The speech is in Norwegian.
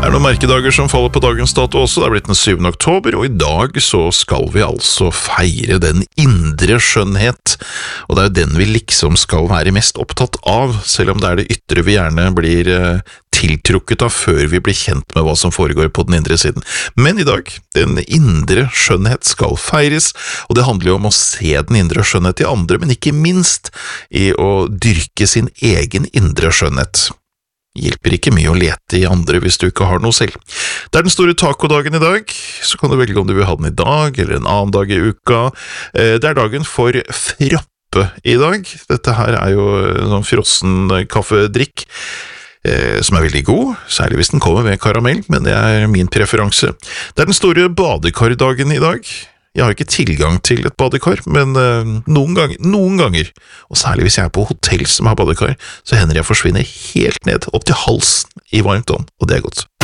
Det noen merkedager som faller på dagens dato også. Det blitt den 7. oktober, og i dag så skal vi altså feire den indre skjønnhet. Og det jo den vi liksom skal være mest opptatt av, selv om det det ytre vi gjerne blir tiltrukket av før vi blir kjent med hva som foregår på den indre siden. Men i dag, den indre skjønnhet skal feires, og det handler jo om å se den indre skjønnhet i andre, men ikke minst i å dyrke sin egen indre skjønnhet. Hjelper ikke mye å lete i andre hvis du ikke har noe selv. Det den store tacodagen i dag, så kan du velge om du vil ha den i dag, eller en annen dag i uka. Det dagen for frappe i dag. Dette her jo en sånn frossen kaffedrikk, som veldig god, særlig hvis den kommer med karamell, men det min preferanse. Det den store badekardagen i dag. Jeg har ikke tilgang til et badekar, men noen ganger, og særlig hvis jeg på hotell som har badekar, så hender jeg forsvinner helt ned, opp til halsen i varmt vann, og det godt.